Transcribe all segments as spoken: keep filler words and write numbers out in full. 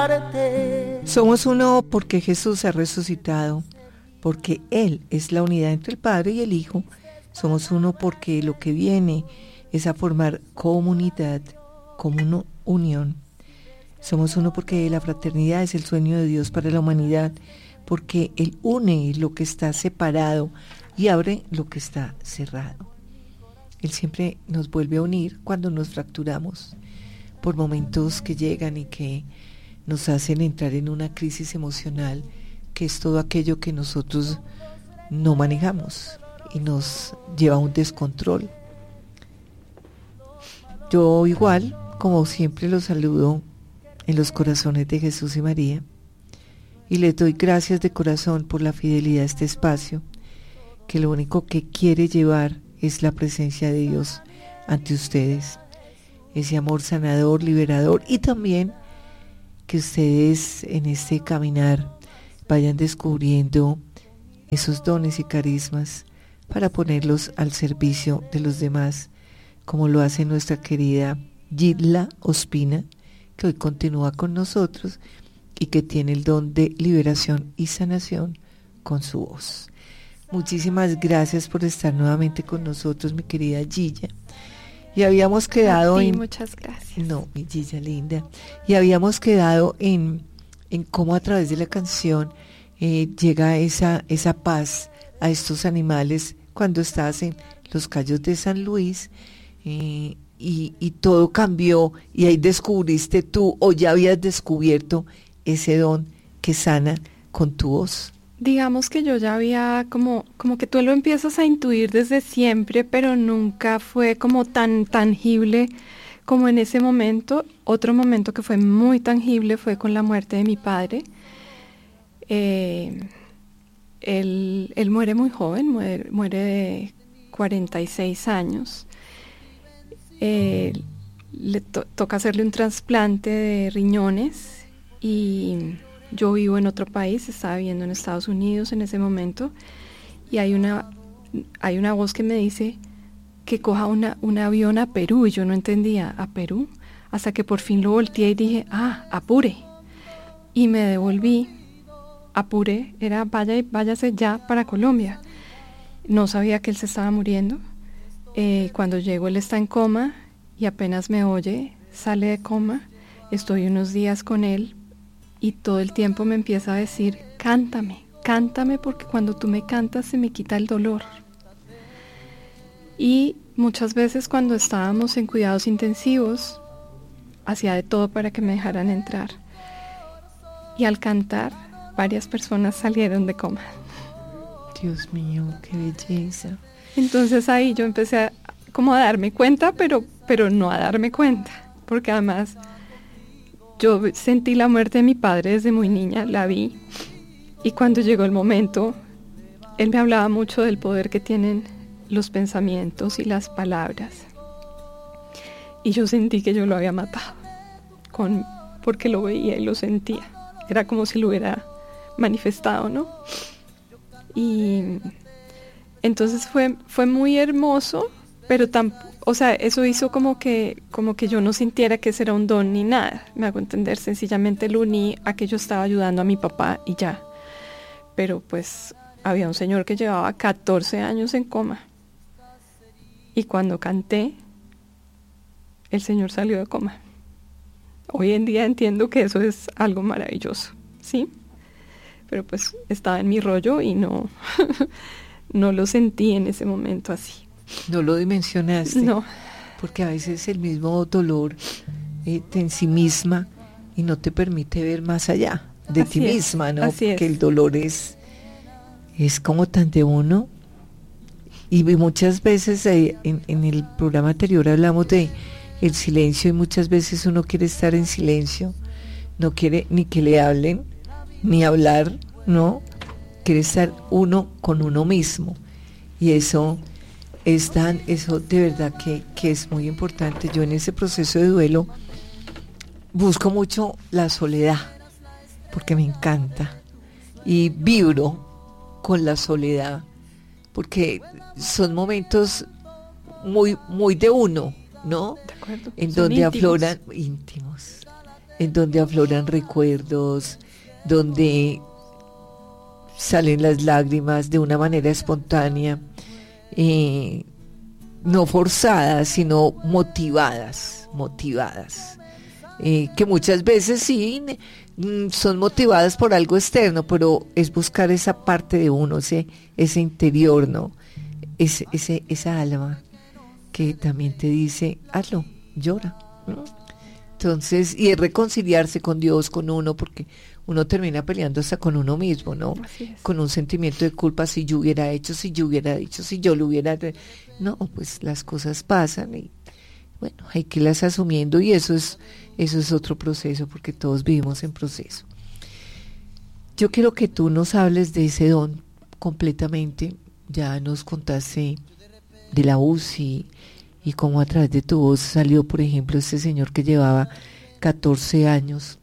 Somos uno porque Jesús ha resucitado, porque Él es la unidad entre el Padre y el Hijo. Somos uno porque lo que viene es a formar comunidad, como unión. Somos uno porque la fraternidad es el sueño de Dios para la humanidad, porque Él une lo que está separado y abre lo que está cerrado. Él siempre nos vuelve a unir cuando nos fracturamos por momentos que llegan y que nos hacen entrar en una crisis emocional, que es todo aquello que nosotros no manejamos y nos lleva a un descontrol. Yo igual, como siempre, los saludo en los corazones de Jesús y María y les doy gracias de corazón por la fidelidad a este espacio, que lo único que quiere llevar es la presencia de Dios ante ustedes, ese amor sanador, liberador, y también que ustedes en este caminar vayan descubriendo esos dones y carismas para ponerlos al servicio de los demás, como lo hace nuestra querida Gilda Ospina, que hoy continúa con nosotros y que tiene el don de liberación y sanación con su voz. Muchísimas gracias por estar nuevamente con nosotros, mi querida Gilla. Y habíamos quedado a ti, en... muchas gracias. No, mi Gilla linda. Y habíamos quedado en, en cómo a través de la canción eh, llega esa, esa paz a estos animales cuando estás en los Cayos de San Luis, eh, y, y todo cambió y ahí descubriste tú, o ya habías descubierto ese don que sana con tu voz. Digamos que yo ya había como, como que tú lo empiezas a intuir desde siempre, pero nunca fue como tan tangible como en ese momento. Otro momento que fue muy tangible fue con la muerte de mi padre. Eh, él, él muere muy joven, muere, muere de cuarenta y seis años. Eh, le to- toca hacerle un trasplante de riñones y yo vivo en otro país, estaba viviendo en Estados Unidos en ese momento, y hay una, hay una voz que me dice que coja una, un avión a Perú, y yo no entendía, ¿a Perú? Hasta que por fin lo volteé y dije, ah, apure. Y me devolví, apure, era vaya y váyase ya para Colombia. No sabía que él se estaba muriendo. Eh, cuando llego él está en coma y apenas me oye, sale de coma, estoy unos días con él, y todo el tiempo me empieza a decir, cántame, cántame porque cuando tú me cantas se me quita el dolor. Y muchas veces cuando estábamos en cuidados intensivos, hacía de todo para que me dejaran entrar. Y al cantar, varias personas salieron de coma. Dios mío, qué belleza. Entonces ahí yo empecé a, como a darme cuenta, pero, pero no a darme cuenta, porque además... yo sentí la muerte de mi padre desde muy niña, la vi, y cuando llegó el momento, él me hablaba mucho del poder que tienen los pensamientos y las palabras. Y yo sentí que yo lo había matado, con, porque lo veía y lo sentía. Era como si lo hubiera manifestado, ¿no? Y entonces fue, fue muy hermoso, pero tampoco... O sea, eso hizo como que, como que yo no sintiera que ese era un don ni nada. Me hago entender, sencillamente lo uní a que yo estaba ayudando a mi papá y ya. Pero pues había un señor que llevaba catorce años en coma. Y cuando canté, el señor salió de coma. Hoy en día entiendo que eso es algo maravilloso, ¿sí? Pero pues estaba en mi rollo y no, no lo sentí en ese momento así. No lo dimensionaste, no, porque a veces el mismo dolor eh, te ensimisma y no te permite ver más allá de así ti es, misma, ¿no? Así Porque es. el dolor es, es como tan de uno. Y muchas veces eh, en, en el programa anterior hablamos de el silencio, y muchas veces uno quiere estar en silencio, no quiere ni que le hablen, ni hablar, ¿no? Quiere estar uno con uno mismo, y eso... Es tan, eso de verdad que, que es muy importante. Yo en ese proceso de duelo busco mucho la soledad, porque me encanta, y vibro con la soledad, porque son momentos muy, muy de uno, ¿no? De acuerdo. En Son donde íntimos. afloran íntimos, en donde afloran recuerdos, donde salen las lágrimas de una manera espontánea, eh, no forzadas, sino motivadas, motivadas, eh, que muchas veces sí son motivadas por algo externo, pero es buscar esa parte de uno, ese, ese interior, ¿no? Ese, ese, esa alma que también te dice, hazlo, llora, ¿no? Entonces, y es reconciliarse con Dios, con uno, porque uno termina peleando hasta con uno mismo, ¿no? Con un sentimiento de culpa, si yo hubiera hecho, si yo hubiera dicho, si yo lo hubiera... No, pues las cosas pasan y bueno, hay que irlas asumiendo, y eso es, eso es otro proceso, porque todos vivimos en proceso. Yo quiero que tú nos hables de ese don completamente. Ya nos contaste de la U C I y cómo a través de tu voz salió, por ejemplo, este señor que llevaba catorce años.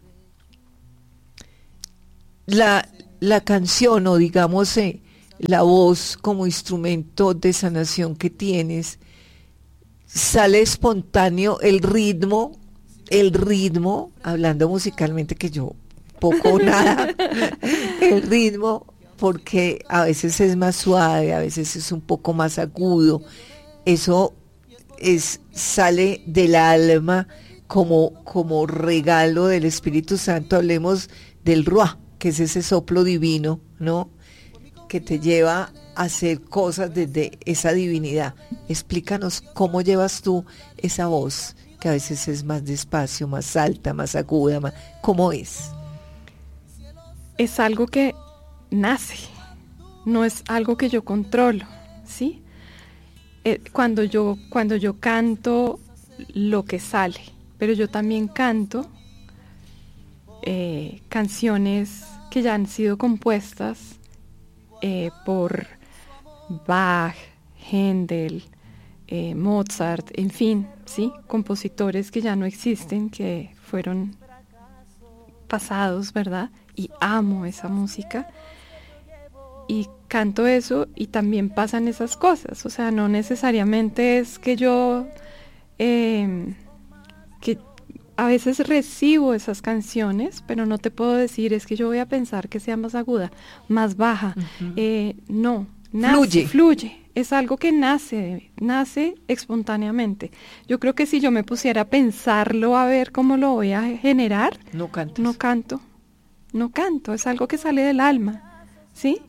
La, la canción, o digamos eh, la voz como instrumento de sanación que tienes, sale espontáneo, el ritmo, el ritmo, hablando musicalmente, que yo poco o nada, el ritmo, porque a veces es más suave, a veces es un poco más agudo, eso es, sale del alma como, como regalo del Espíritu Santo. Hablemos del Ruah, que es ese soplo divino, ¿no?, que te lleva a hacer cosas desde esa divinidad. Explícanos cómo llevas tú esa voz, que a veces es más despacio, más alta, más aguda, más, ¿cómo es? Es algo que nace, no es algo que yo controlo, ¿sí? Eh, cuando yo, cuando yo canto, lo que sale, pero yo también canto eh, canciones que ya han sido compuestas eh, por Bach, Händel, eh, Mozart, en fin, ¿sí? Compositores que ya no existen, que fueron pasados, ¿verdad? Y amo esa música y canto eso, y también pasan esas cosas. O sea, no necesariamente es que yo eh, que a veces recibo esas canciones, pero no te puedo decir es que yo voy a pensar que sea más aguda, más baja. Uh-huh. eh, no, nace, fluye. fluye. Es algo que nace, nace espontáneamente. Yo creo que si yo me pusiera a pensarlo, a ver cómo lo voy a generar, no cantas. no canto, no canto. Es algo que sale del alma, ¿sí?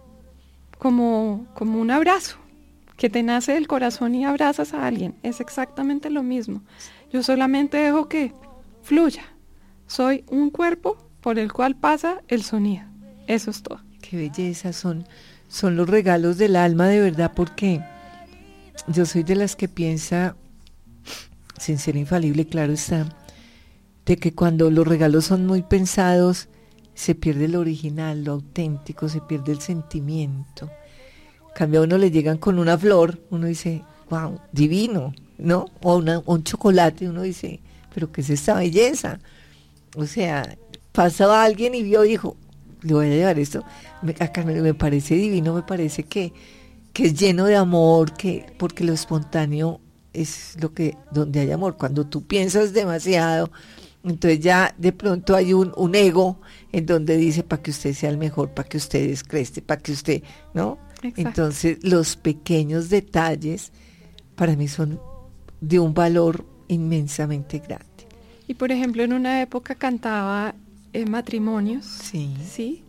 Como, como un abrazo, que te nace del corazón y abrazas a alguien. Es exactamente lo mismo. Yo solamente dejo que fluya. Soy un cuerpo por el cual pasa el sonido. Eso es todo. Qué belleza, son, son los regalos del alma, de verdad, porque yo soy de las que piensa, sin ser infalible, claro está, de que cuando los regalos son muy pensados, se pierde lo original, lo auténtico, se pierde el sentimiento. Cambia, a uno le llegan con una flor, uno dice, wow, divino, ¿no? O una, un chocolate, uno dice, pero ¿qué es esta belleza? O sea, pasaba alguien y vio y dijo, le voy a llevar esto, me, acá me, me parece divino, me parece que, que es lleno de amor, que porque lo espontáneo es lo que, donde hay amor. Cuando tú piensas demasiado, entonces ya de pronto hay un, un ego en donde dice, para que usted sea el mejor, para que usted descreste, para que usted, ¿no? Exacto. Entonces los pequeños detalles para mí son de un valor inmensamente grande. Y por ejemplo, en una época cantaba en matrimonios, sí, ¿sí?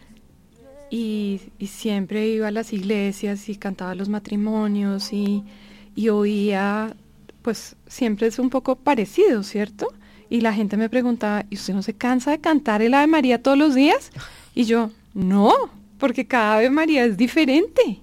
Y, y siempre iba a las iglesias y cantaba los matrimonios y, y oía, pues siempre es un poco parecido, ¿cierto? Y la gente me preguntaba, ¿y usted no se cansa de cantar el Ave María todos los días? Y yo, no, porque cada Ave María es diferente,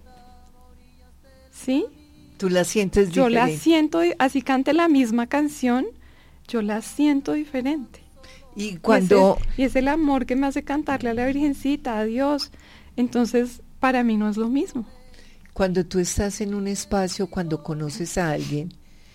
¿sí? Tú la sientes yo diferente. Yo la siento, así cante la misma canción, yo la siento diferente. Y cuando... Y es, el, y es el amor que me hace cantarle a la Virgencita, a Dios. Entonces, para mí no es lo mismo. Cuando tú estás en un espacio, cuando conoces a alguien,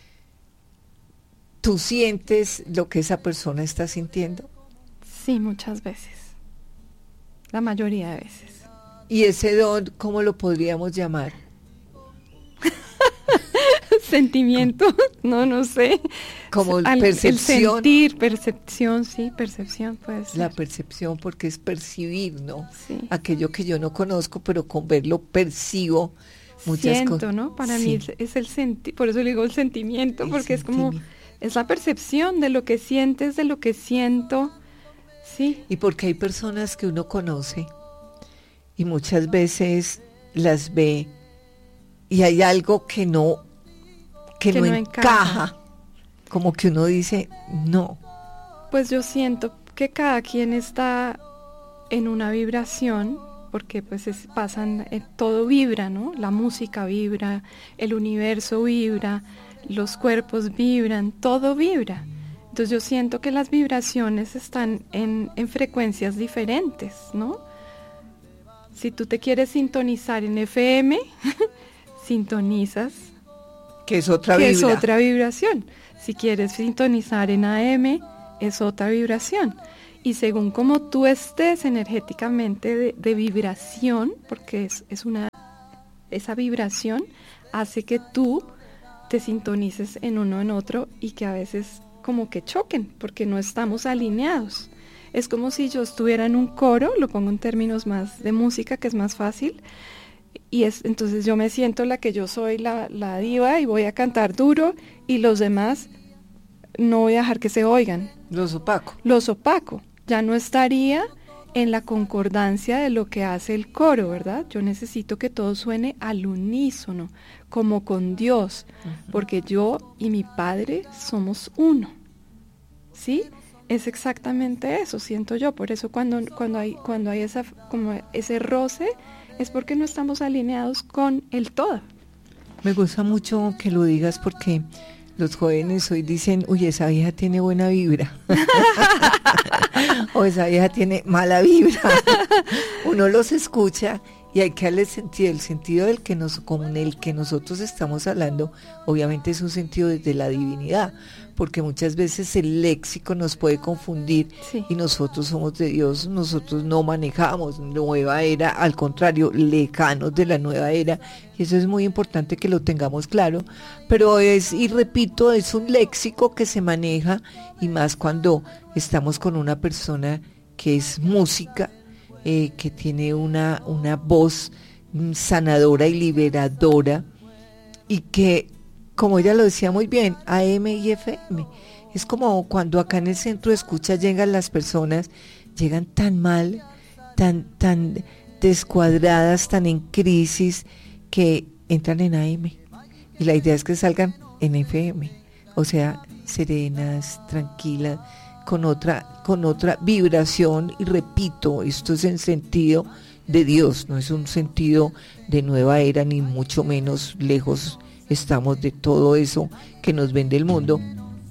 ¿tú sientes lo que esa persona está sintiendo? Sí, muchas veces. La mayoría de veces. ¿Y ese don, cómo lo podríamos llamar? Sentimiento, no, no sé. Como Al, percepción. El sentir, percepción, sí, percepción puede ser. La percepción, porque es percibir, ¿no? Sí. Aquello que yo no conozco, pero con verlo percibo muchas Siento, cosas. ¿no? Para sí. mí es, es el senti, por eso le digo el sentimiento, el porque sentimiento. Es como, es la percepción de lo que sientes, de lo que siento, sí. Y porque hay personas que uno conoce y muchas veces las ve y hay algo que no, que, que no, no encaja. encaja, como que uno dice, no. Pues yo siento que cada quien está en una vibración, porque pues es, pasan, eh, todo vibra, ¿no? La música vibra, el universo vibra, los cuerpos vibran, todo vibra. Entonces yo siento que las vibraciones están en, en frecuencias diferentes, ¿no? Si tú te quieres sintonizar en F M, sintonizas. Que es otra que vibra. es otra vibración. Si quieres sintonizar en A M, es otra vibración. Y según como tú estés energéticamente de, de vibración, porque es, es una, esa vibración hace que tú te sintonices en uno en otro y que a veces como que choquen, porque no estamos alineados. Es como si yo estuviera en un coro, lo pongo en términos más de música, que es más fácil, y es entonces yo me siento la que yo soy la, la diva y voy a cantar duro, y los demás no voy a dejar que se oigan. Los opaco. Los opaco. Ya no estaría en la concordancia de lo que hace el coro, ¿verdad? Yo necesito que todo suene al unísono, como con Dios, uh-huh. porque yo y mi Padre somos uno, ¿sí? Es exactamente eso, siento yo. Por eso cuando, cuando hay, cuando hay esa, como ese roce, es porque no estamos alineados con el todo. Me gusta mucho que lo digas porque los jóvenes hoy dicen, uy, esa vieja tiene buena vibra. O esa vieja tiene mala vibra. Uno los escucha y hay que darle sentido. El sentido del que nos, con el que nosotros estamos hablando, obviamente es un sentido desde la divinidad, porque muchas veces el léxico nos puede confundir, sí. Y nosotros somos de Dios, nosotros no manejamos nueva era, al contrario, lejanos de la nueva era, y eso es muy importante que lo tengamos claro, pero es, y repito, es un léxico que se maneja, y más cuando estamos con una persona que es música, eh, que tiene una, una voz sanadora y liberadora, y que, como ella lo decía muy bien, A M y F M. Es como cuando acá en el centro de escucha llegan las personas, llegan tan mal, tan, tan descuadradas, tan en crisis, que entran en A M. Y la idea es que salgan en F M. O sea, serenas, tranquilas, con otra, con otra vibración. Y repito, esto es en sentido de Dios, no es un sentido de nueva era, ni mucho menos lejos estamos de todo eso que nos vende el mundo,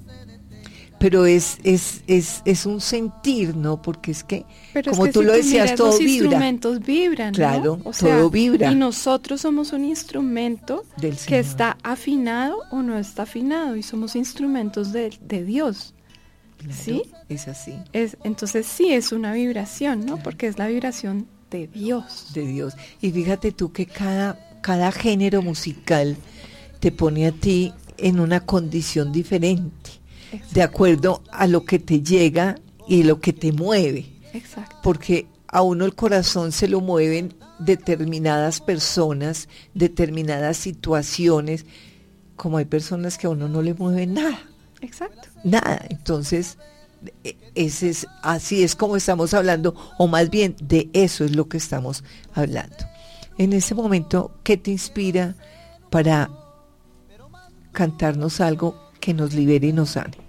pero es es es es un sentir, ¿no? Porque es que, pero como es que tú si lo tú decías, miras, todo los vibra. Los instrumentos vibran, claro, ¿no? O todo sea, vibra. Y nosotros somos un instrumento del que Señor. Está afinado o no está afinado, y somos instrumentos de, de Dios. Claro, ¿sí? Es así. Es, entonces sí es una vibración, ¿no? Claro. Porque es la vibración de Dios. De Dios. Y fíjate tú que cada, cada género musical te pone a ti en una condición diferente, exacto, de acuerdo a lo que te llega y lo que te mueve. Exacto. Porque a uno el corazón se lo mueven determinadas personas, determinadas situaciones, como hay personas que a uno no le mueven nada. Exacto. Nada. Entonces, ese es, así es como estamos hablando, o más bien de eso es lo que estamos hablando. En ese momento, ¿qué te inspira para cantarnos algo que nos libere y nos sane?